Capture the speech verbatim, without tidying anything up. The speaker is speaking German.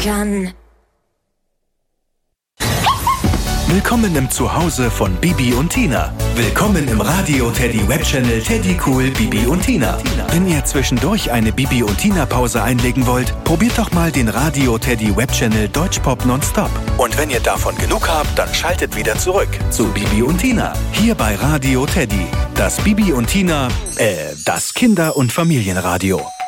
kann. Willkommen im Zuhause von Bibi und Tina. Willkommen im Radio Teddy Webchannel Teddy Cool Bibi und Tina. Wenn ihr zwischendurch eine Bibi und Tina Pause einlegen wollt, probiert doch mal den Radio Teddy Webchannel Deutschpop Nonstop. Und wenn ihr davon genug habt, dann schaltet wieder zurück zu Bibi und Tina. Hier bei Radio Teddy. Das Bibi und Tina, äh, das Kinder- und Familienradio.